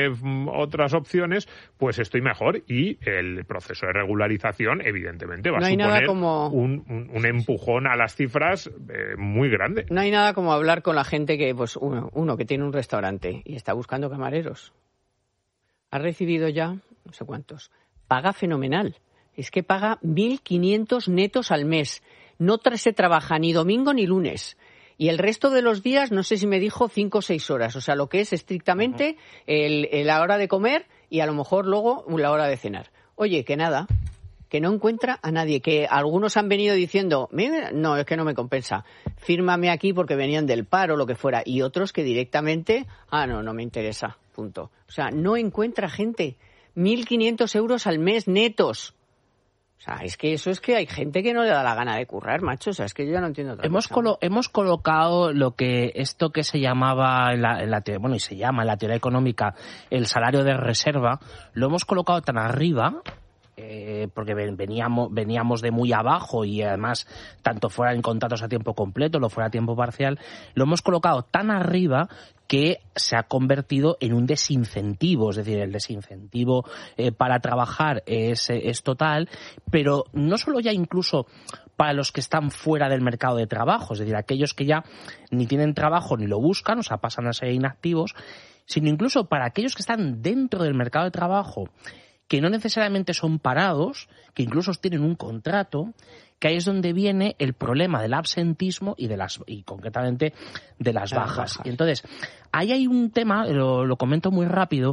otras opciones, pues estoy mejor. Y el proceso de regularización, evidentemente, va a suponer un empujón a las cifras muy grande. No hay nada como hablar con la gente que, pues uno que tiene un restaurante y está buscando camareros. Ha recibido ya, no sé cuántos, paga fenomenal. Es que paga 1.500 netos al mes. No se trabaja ni domingo ni lunes. Y el resto de los días, no sé si me dijo 5 o 6 horas. O sea, lo que es estrictamente la hora de comer y a lo mejor luego la hora de cenar. Oye, que nada, que no encuentra a nadie. Que algunos han venido diciendo, no, es que no me compensa. Fírmame aquí porque venían del paro o lo que fuera. Y otros que directamente, no me interesa, punto. O sea, no encuentra gente. 1.500 euros al mes netos. O sea, es que hay gente que no le da la gana de currar, macho. O sea, es que yo ya no entiendo otra cosa. Hemos colocado esto que se llamaba y se llama en la teoría económica el salario de reserva, lo hemos colocado tan arriba, porque veníamos de muy abajo y además tanto fuera en contratos a tiempo completo, lo fuera a tiempo parcial, lo hemos colocado tan arriba que se ha convertido en un desincentivo, es decir, el desincentivo para trabajar es total, pero no solo ya incluso para los que están fuera del mercado de trabajo, es decir, aquellos que ya ni tienen trabajo ni lo buscan, o sea, pasan a ser inactivos, sino incluso para aquellos que están dentro del mercado de trabajo, que no necesariamente son parados, que incluso tienen un contrato, que ahí es donde viene el problema del absentismo y concretamente de las bajas. Y entonces, ahí hay un tema, lo comento muy rápido,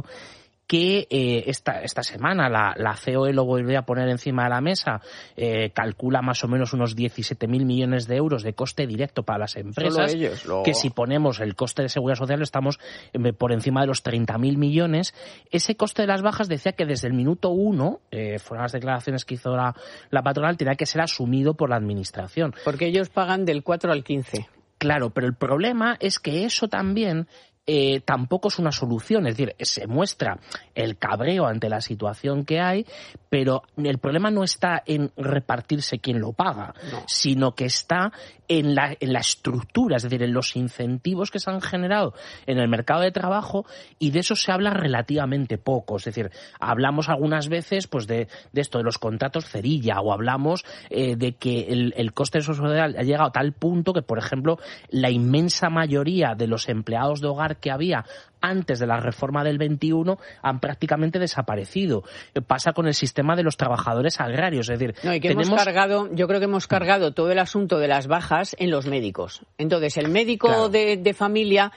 que esta semana la COE lo volvió a poner encima de la mesa, calcula más o menos unos 17.000 millones de euros de coste directo para las empresas, que si ponemos el coste de seguridad social estamos por encima de los 30.000 millones. Ese coste de las bajas decía que desde el minuto 1, fueron las declaraciones que hizo la patronal, tenía que ser asumido por la administración. Porque ellos pagan del 4 al 15. Claro, pero el problema es que eso también tampoco es una solución, es decir, se muestra el cabreo ante la situación que hay, pero el problema no está en repartirse quién lo paga, sino que está en la estructura, es decir, en los incentivos que se han generado en el mercado de trabajo, y de eso se habla relativamente poco. Es decir, hablamos algunas veces pues de esto, de los contratos cerilla, o hablamos de que el coste social ha llegado a tal punto que, por ejemplo, la inmensa mayoría de los empleados de hogar que había antes de la reforma del 21 han prácticamente desaparecido. Pasa con el sistema de los trabajadores agrarios, es decir, yo creo que hemos cargado todo el asunto de las bajas en los médicos. Entonces, el médico, claro, de familia,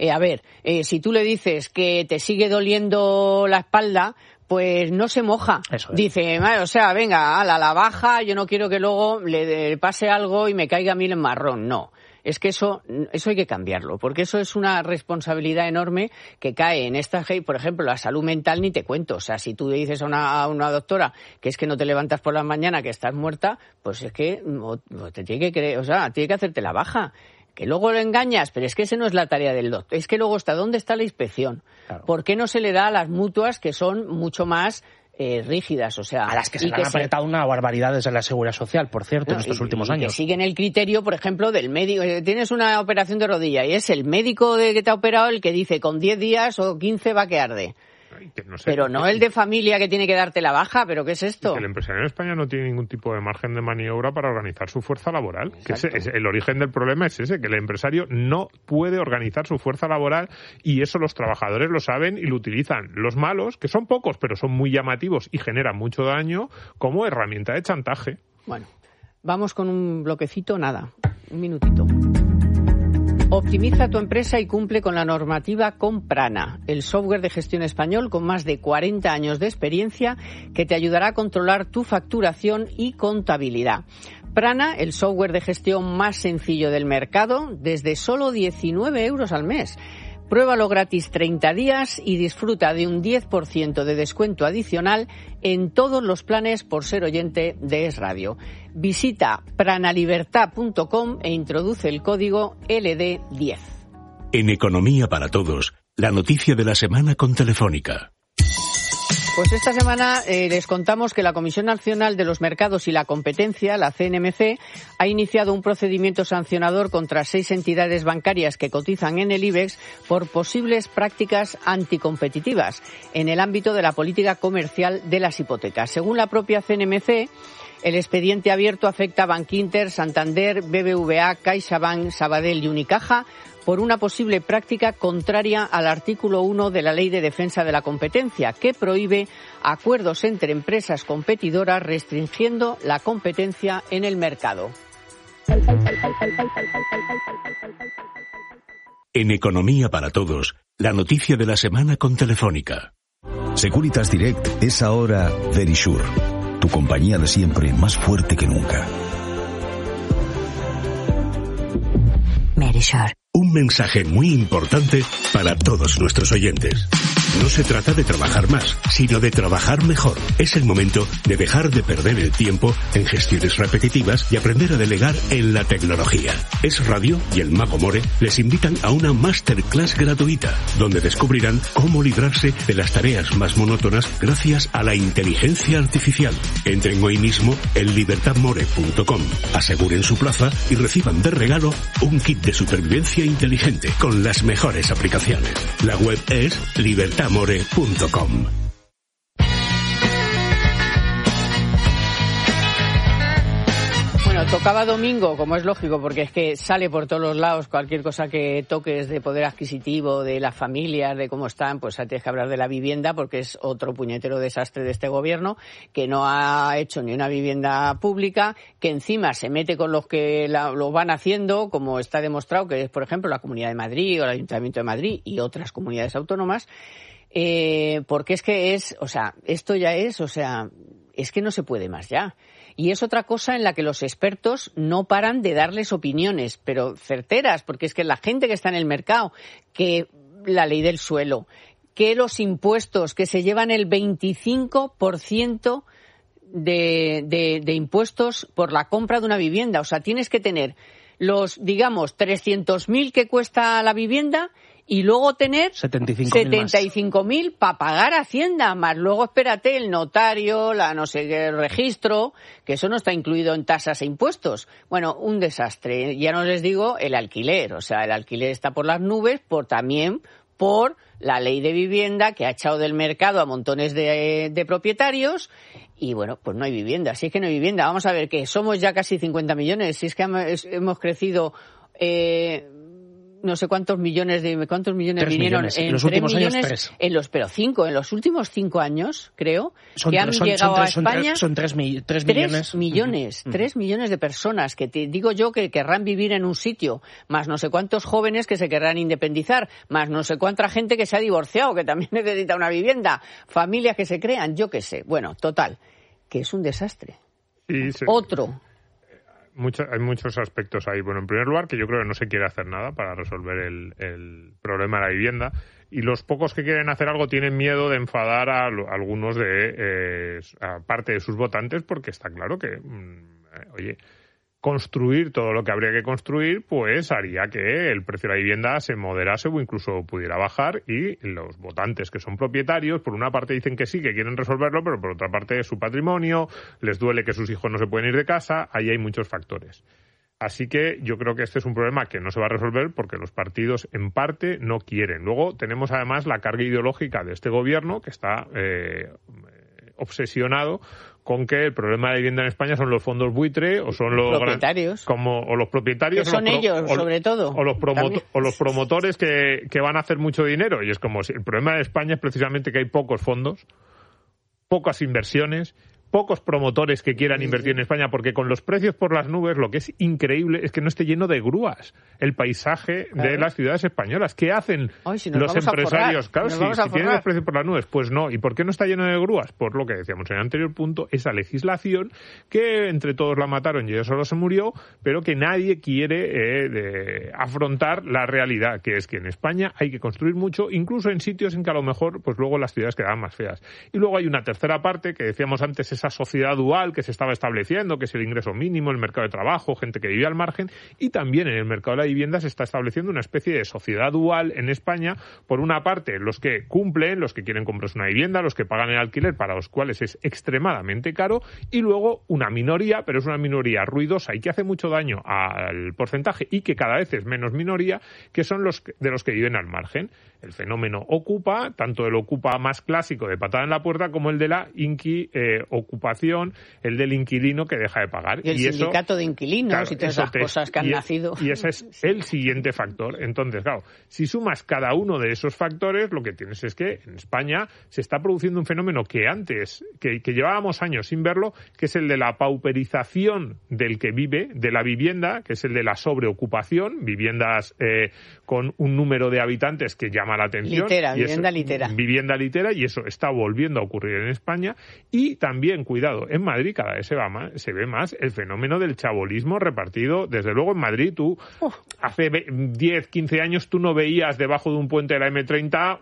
si tú le dices que te sigue doliendo la espalda, pues no se moja. Eso es. Dice, venga, a la baja, yo no quiero que luego le pase algo y me caiga a mí el marrón. No. Es que eso hay que cambiarlo, porque eso es una responsabilidad enorme que cae en esta, por ejemplo, la salud mental ni te cuento. O sea, si tú le dices a una doctora que es que no te levantas por la mañana, que estás muerta, pues es que te tiene que tiene que hacerte la baja. Que luego lo engañas, pero es que esa no es la tarea del doctor. Es que luego ¿dónde está la inspección? Claro. ¿Por qué no se le da a las mutuas, que son mucho más rígidas? O sea, a las que se le han apretado una barbaridad desde la Seguridad Social, por cierto, en estos últimos años. Que siguen el criterio, por ejemplo, del médico. Tienes una operación de rodilla y es el médico que te ha operado el que dice con 10 días o 15 va que arde. Pero no el de familia que tiene que darte la baja. ¿Pero qué es esto? Que el empresario en España no tiene ningún tipo de margen de maniobra para organizar su fuerza laboral. Que el origen del problema es ese, que el empresario no puede organizar su fuerza laboral, y eso los trabajadores lo saben y lo utilizan. Los malos, que son pocos pero son muy llamativos y generan mucho daño, como herramienta de chantaje. Bueno, vamos con un bloquecito, un minutito. Optimiza tu empresa y cumple con la normativa con Prana, el software de gestión español con más de 40 años de experiencia que te ayudará a controlar tu facturación y contabilidad. Prana, el software de gestión más sencillo del mercado, desde solo 19 euros al mes. Pruébalo gratis 30 días y disfruta de un 10% de descuento adicional en todos los planes por ser oyente de Es Radio. Visita pranalibertad.com e introduce el código LD10. En Economía para Todos, la noticia de la semana con Telefónica. Pues esta semana les contamos que la Comisión Nacional de los Mercados y la Competencia, la CNMC, ha iniciado un procedimiento sancionador contra 6 entidades bancarias que cotizan en el IBEX por posibles prácticas anticompetitivas en el ámbito de la política comercial de las hipotecas. Según la propia CNMC, el expediente abierto afecta a Bankinter, Santander, BBVA, CaixaBank, Sabadell y Unicaja por una posible práctica contraria al artículo 1 de la Ley de Defensa de la Competencia, que prohíbe acuerdos entre empresas competidoras restringiendo la competencia en el mercado. En Economía para Todos, la noticia de la semana con Telefónica. Securitas Direct es ahora Verisure, tu compañía de siempre más fuerte que nunca. Verisure. Un mensaje muy importante para todos nuestros oyentes. No se trata de trabajar más, sino de trabajar mejor. Es el momento de dejar de perder el tiempo en gestiones repetitivas y aprender a delegar en la tecnología. Es Radio y el Mago More les invitan a una masterclass gratuita, donde descubrirán cómo librarse de las tareas más monótonas gracias a la inteligencia artificial. Entren hoy mismo en libertadmore.com, aseguren su plaza y reciban de regalo un kit de supervivencia inteligente con las mejores aplicaciones. La web es libertadmore.com. Bueno, tocaba domingo, como es lógico, porque es que sale por todos los lados cualquier cosa que toques de poder adquisitivo, de las familias, de cómo están, pues tienes que hablar de la vivienda, porque es otro puñetero desastre de este gobierno, que no ha hecho ni una vivienda pública, que encima se mete con los que lo van haciendo, como está demostrado, que es, por ejemplo, la Comunidad de Madrid o el Ayuntamiento de Madrid y otras comunidades autónomas, porque es que esto ya es que no se puede más ya. Y es otra cosa en la que los expertos no paran de darles opiniones, pero certeras, porque es que la gente que está en el mercado, que la ley del suelo, que los impuestos, que se llevan el 25% de impuestos por la compra de una vivienda. O sea, tienes que tener los, digamos, 300.000 que cuesta la vivienda y luego tener 75.000 para pagar Hacienda, más luego espérate el notario, el registro, que eso no está incluido en tasas e impuestos. Bueno, un desastre. Ya no les digo el alquiler, o sea, el alquiler está por las nubes, también por la ley de vivienda que ha echado del mercado a montones de propietarios y bueno, pues no hay vivienda. Si es que no hay vivienda, vamos a ver que somos ya casi 50 millones, si es que hemos crecido no sé cuántos millones vinieron en los últimos años, 3. En los últimos 5 años, creo, que han llegado a España. Son 3 millones. 3 millones de personas que te digo yo que querrán vivir en un sitio, más no sé cuántos jóvenes que se querrán independizar, más no sé cuánta gente que se ha divorciado, que también necesita una vivienda, familias que se crean, yo qué sé. Bueno, total, que es un desastre. Otro. Hay muchos aspectos ahí. Bueno, en primer lugar, que yo creo que no se quiere hacer nada para resolver el problema de la vivienda. Y los pocos que quieren hacer algo tienen miedo de enfadar a algunos a parte de sus votantes, porque está claro que, construir todo lo que habría que construir, pues haría que el precio de la vivienda se moderase o incluso pudiera bajar, y los votantes que son propietarios, por una parte dicen que sí, que quieren resolverlo, pero por otra parte es su patrimonio, les duele que sus hijos no se pueden ir de casa, ahí hay muchos factores. Así que yo creo que este es un problema que no se va a resolver porque los partidos en parte no quieren. Luego tenemos además la carga ideológica de este gobierno que está obsesionado con que el problema de la vivienda en España son los fondos buitre o son los propietarios, o los propietarios, que son ellos sobre todo, o los promotores que van a hacer mucho dinero. Y es como si el problema de España es precisamente que hay pocos fondos, pocas inversiones, pocos promotores que quieran invertir en España, porque con los precios por las nubes lo que es increíble es que no esté lleno de grúas el paisaje de las ciudades españolas. ¿Qué hacen los empresarios? Claro, si tienen los precios por las nubes, pues no. ¿Y por qué no está lleno de grúas? Por lo que decíamos en el anterior punto, esa legislación que entre todos la mataron y ella solo se murió, pero que nadie quiere afrontar la realidad, que es que en España hay que construir mucho, incluso en sitios en que a lo mejor pues luego las ciudades quedan más feas. Y luego hay una tercera parte que decíamos antes, esa esa sociedad dual que se estaba estableciendo, que es el ingreso mínimo, el mercado de trabajo, gente que vive al margen, y también en el mercado de la vivienda se está estableciendo una especie de sociedad dual en España. Por una parte, los que cumplen, los que quieren comprarse una vivienda, los que pagan el alquiler, para los cuales es extremadamente caro, y luego una minoría, pero es una minoría ruidosa y que hace mucho daño al porcentaje y que cada vez es menos minoría, que son los que viven al margen. El fenómeno Ocupa, tanto el Ocupa más clásico de patada en la puerta como el de la ocupación, el del inquilino que deja de pagar. Y el sindicato de inquilinos, claro, y todas esas cosas que han nacido. Y ese es el siguiente factor. Entonces, claro, si sumas cada uno de esos factores, lo que tienes es que en España se está produciendo un fenómeno que antes, que llevábamos años sin verlo, que es el de la pauperización del que vive, de la vivienda, que es el de la sobreocupación, viviendas con un número de habitantes que llama la atención. Vivienda litera, y eso está volviendo a ocurrir en España. Y también, cuidado, en Madrid cada vez se ve más el fenómeno del chabolismo repartido. Desde luego en Madrid hace 10, 15 años tú no veías debajo de un puente de la M30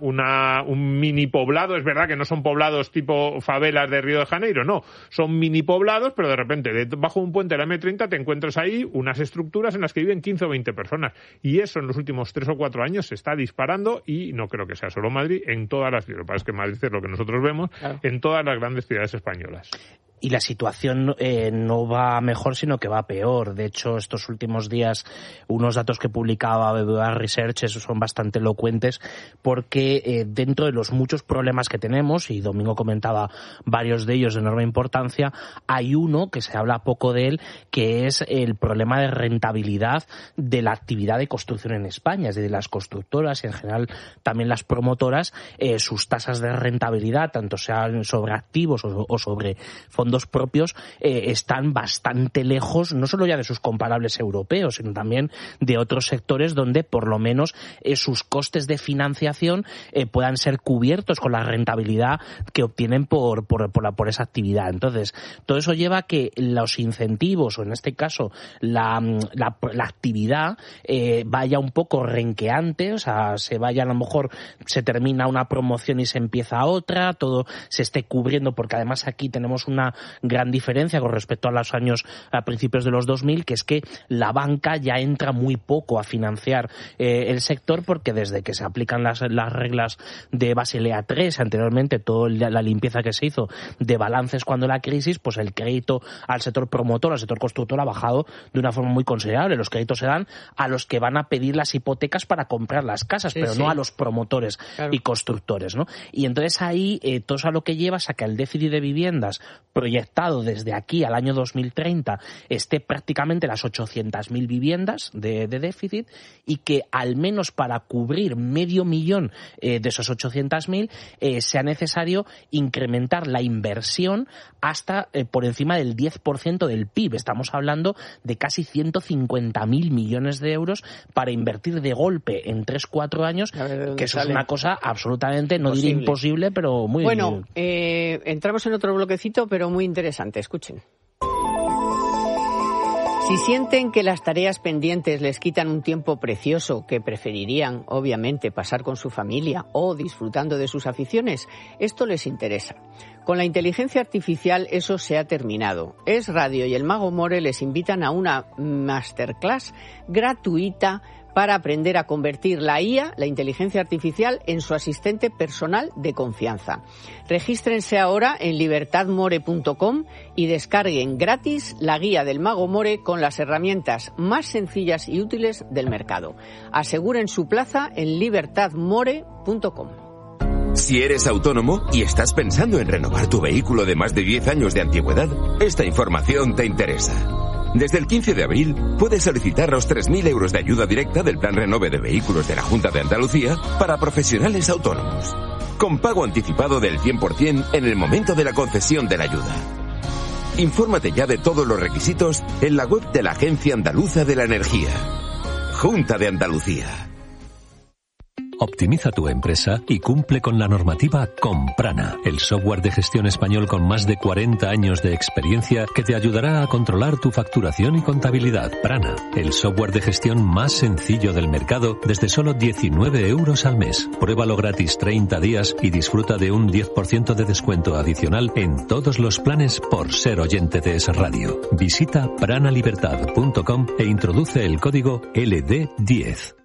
un mini poblado. Es verdad que no son poblados tipo favelas de Río de Janeiro, no. Son mini poblados, pero de repente debajo de un puente de la M30 te encuentras ahí unas estructuras en las que viven 15 o 20 personas. Y eso en los últimos 3 o 4 años se está disparando, y no creo que sea solo Madrid, en todas las ciudades. Lo que pasa es que Madrid es lo que nosotros vemos, claro, en todas las grandes ciudades españolas. Y la situación no va mejor, sino que va peor. De hecho, estos últimos días, unos datos que publicaba BBVA Research son bastante elocuentes, porque dentro de los muchos problemas que tenemos, y Domingo comentaba varios de ellos de enorme importancia, hay uno que se habla poco de él, que es el problema de rentabilidad de la actividad de construcción en España. Es decir, las constructoras y en general también las promotoras, sus tasas de rentabilidad, tanto sean sobre activos o sobre fondos propios, están bastante lejos, no solo ya de sus comparables europeos, sino también de otros sectores donde por lo menos sus costes de financiación puedan ser cubiertos con la rentabilidad que obtienen por esa actividad. Entonces, todo eso lleva a que los incentivos, o en este caso la actividad, vaya un poco renqueante, o sea, a lo mejor se termina una promoción y se empieza otra, todo se esté cubriendo, porque además aquí tenemos una gran diferencia con respecto a principios de los 2000, que es que la banca ya entra muy poco a financiar el sector, porque desde que se aplican las reglas de Basilea III, anteriormente toda la limpieza que se hizo de balances cuando la crisis, pues el crédito al sector promotor, al sector constructor, ha bajado de una forma muy considerable. Los créditos se dan a los que van a pedir las hipotecas para comprar las casas, pero no a los promotores, claro, y constructores, ¿no? Y entonces ahí todo eso a lo que lleva es a que el déficit de viviendas proyectado desde aquí al año 2030 esté prácticamente las 800.000 viviendas de déficit, y que al menos para cubrir 500.000 de esos 800.000 sea necesario incrementar la inversión hasta por encima del 10% del PIB. Estamos hablando de casi 150.000 millones de euros para invertir de golpe en 3-4 años, que eso es una cosa absolutamente, no diré imposible, pero muy... Bueno, entramos en otro bloquecito, pero muy interesante. Escuchen. Si sienten que las tareas pendientes les quitan un tiempo precioso que preferirían, obviamente, pasar con su familia o disfrutando de sus aficiones, esto les interesa. Con la inteligencia artificial eso se ha terminado. Es Radio y el Mago More les invitan a una masterclass gratuita para aprender a convertir la IA, la inteligencia artificial, en su asistente personal de confianza. Regístrense ahora en libertadmore.com y descarguen gratis la guía del Mago More con las herramientas más sencillas y útiles del mercado. Aseguren su plaza en libertadmore.com. Si eres autónomo y estás pensando en renovar tu vehículo de más de 10 años de antigüedad, esta información te interesa. Desde el 15 de abril puedes solicitar los 3.000 euros de ayuda directa del Plan Renove de Vehículos de la Junta de Andalucía para profesionales autónomos, con pago anticipado del 100% en el momento de la concesión de la ayuda. Infórmate ya de todos los requisitos en la web de la Agencia Andaluza de la Energía. Junta de Andalucía. Optimiza tu empresa y cumple con la normativa con Prana, el software de gestión español con más de 40 años de experiencia que te ayudará a controlar tu facturación y contabilidad. Prana, el software de gestión más sencillo del mercado desde solo 19 euros al mes. Pruébalo gratis 30 días y disfruta de un 10% de descuento adicional en todos los planes por ser oyente de Es Radio. Visita pranalibertad.com e introduce el código LD10.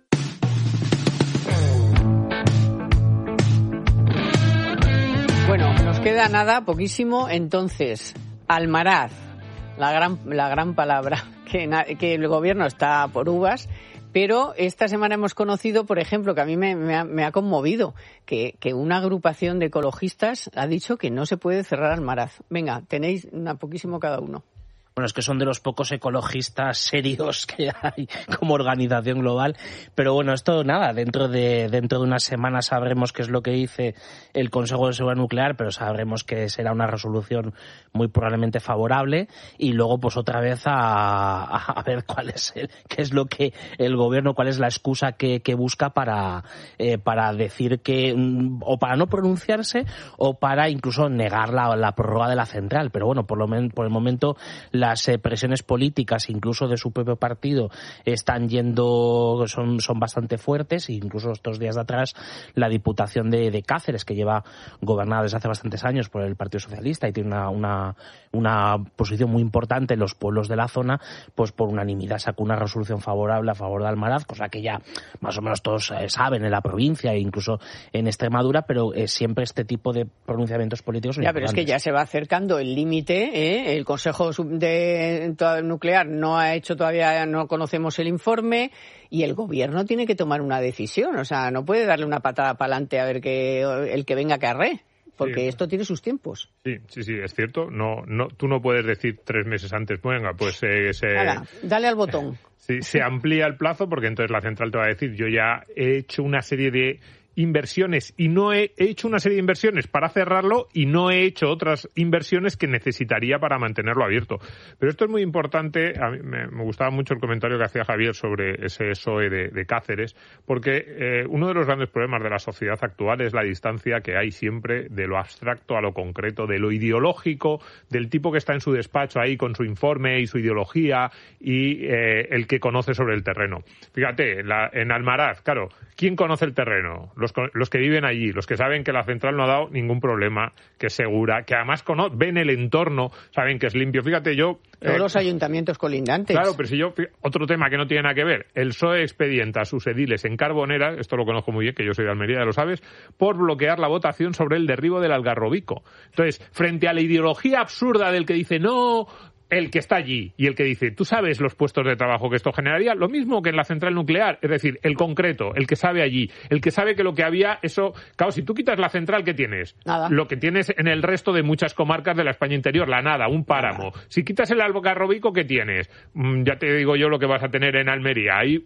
Bueno, nos queda nada, poquísimo. Entonces, Almaraz, la gran palabra, que el gobierno está por uvas, pero esta semana hemos conocido, por ejemplo, que a mí me ha conmovido, que una agrupación de ecologistas ha dicho que no se puede cerrar Almaraz. Venga, tenéis poquísimo cada uno. Bueno, es que son de los pocos ecologistas serios que hay como organización global. Pero bueno, esto nada, dentro de una semana sabremos qué es lo que dice el Consejo de Seguridad Nuclear, pero sabremos que será una resolución muy probablemente favorable. Y luego, pues otra vez a ver qué es lo que el gobierno, cuál es la excusa que busca para decir que, o para no pronunciarse, o para incluso negar la prórroga de la central. Pero bueno, por el momento, las presiones políticas, incluso de su propio partido, son bastante fuertes. Incluso estos días de atrás, la Diputación de Cáceres, que lleva gobernada desde hace bastantes años por el Partido Socialista y tiene una posición muy importante en los pueblos de la zona, pues por unanimidad sacó una resolución favorable a favor de Almaraz, cosa que ya más o menos todos saben en la provincia e incluso en Extremadura, pero siempre este tipo de pronunciamientos políticos son importantes. Pero es que ya se va acercando el límite, el Consejo de Nuclear no ha hecho todavía, no conocemos el informe, y el gobierno tiene que tomar una decisión. O sea, no puede darle una patada para adelante a ver el que venga que arre, porque sí, esto tiene sus tiempos. Sí, es cierto. Tú no puedes decir 3 meses antes, venga, pues dale al botón. Sí, se amplía el plazo, porque entonces la central te va a decir, yo ya he hecho una serie de inversiones y no he hecho una serie de inversiones para cerrarlo y no he hecho otras inversiones que necesitaría para mantenerlo abierto. Pero esto es muy importante. A mí me gustaba mucho el comentario que hacía Javier sobre ese SOE de Cáceres, porque uno de los grandes problemas de la sociedad actual es la distancia que hay siempre de lo abstracto a lo concreto, de lo ideológico, del tipo que está en su despacho ahí con su informe y su ideología, y el que conoce sobre el terreno. Fíjate, en Almaraz, claro, ¿quién conoce el terreno? Los que viven allí, los que saben que la central no ha dado ningún problema, que es segura, que además ven el entorno, saben que es limpio. Fíjate, todos los ayuntamientos colindantes. Claro, pero otro tema que no tiene nada que ver, el PSOE expedienta a sus ediles en Carbonera, esto lo conozco muy bien, que yo soy de Almería, ya lo sabes, por bloquear la votación sobre el derribo del Algarrobico. Entonces, frente a la ideología absurda del que dice no, el que está allí y el que dice, tú sabes los puestos de trabajo que esto generaría, lo mismo que en la central nuclear, es decir, el concreto, el que sabe allí, el que sabe que lo que había, eso, claro, si tú quitas la central, ¿qué tienes? Nada. Lo que tienes en el resto de muchas comarcas de la España interior, la nada, un páramo. Nada. Si quitas el Algarrobico, ¿qué tienes? Ya te digo yo lo que vas a tener en Almería. Hay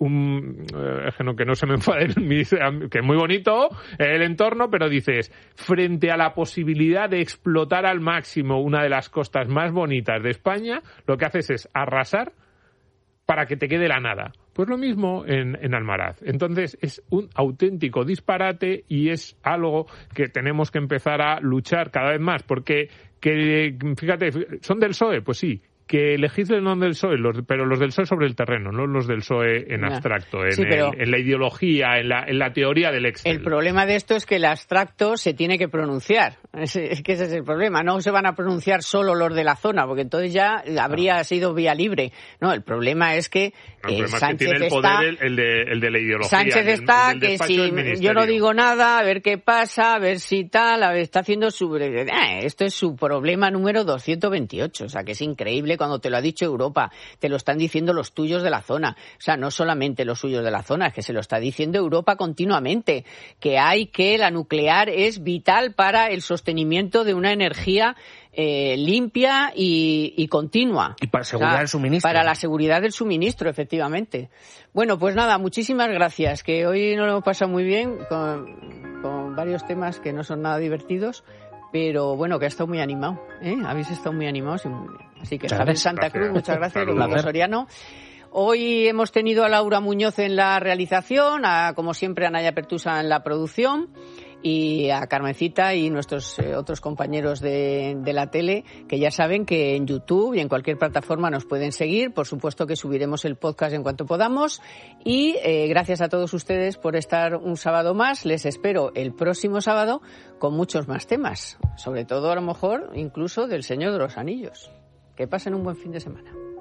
que no se me enfade, que es muy bonito el entorno, pero dices, frente a la posibilidad de explotar al máximo una de las costas más bonitas de España, lo que haces es arrasar para que te quede la nada. Pues lo mismo en Almaraz. Entonces es un auténtico disparate y es algo que tenemos que empezar a luchar cada vez más, porque fíjate, ¿son del PSOE? Pues sí. Que legislen no del PSOE, pero los del PSOE sobre el terreno, no los del PSOE en abstracto, en la ideología, en la teoría del Excel. El problema de esto es que el abstracto se tiene que pronunciar. Es que ese es el problema. No se van a pronunciar solo los de la zona, porque entonces ya habría sido vía libre. No, el problema es que Sánchez tiene el poder el de la ideología. Sánchez está que si yo no digo nada, a ver qué pasa, a ver si tal, está haciendo esto es su problema número 228, o sea que es increíble cuando te lo ha dicho Europa, te lo están diciendo los tuyos de la zona, o sea, no solamente los suyos de la zona, es que se lo está diciendo Europa continuamente, que la nuclear es vital para el sostenimiento de una energía limpia y continua. Y para seguridad del suministro. Para la seguridad del suministro, efectivamente. Bueno, pues nada, muchísimas gracias, que hoy nos lo hemos pasado muy bien con varios temas que no son nada divertidos, pero bueno, que ha estado muy animado, ¿eh? Habéis estado muy animados y muy bien. Así que Javier Santa Cruz, muchas gracias, Domingo Soriano. Hoy hemos tenido a Laura Muñoz en la realización, como siempre a Naya Pertusa en la producción y a Carmencita y nuestros otros compañeros de la tele, que ya saben que en YouTube y en cualquier plataforma nos pueden seguir. Por supuesto que subiremos el podcast en cuanto podamos. Y gracias a todos ustedes por estar un sábado más. Les espero el próximo sábado con muchos más temas. Sobre todo, a lo mejor, incluso del Señor de los Anillos. Que pasen un buen fin de semana.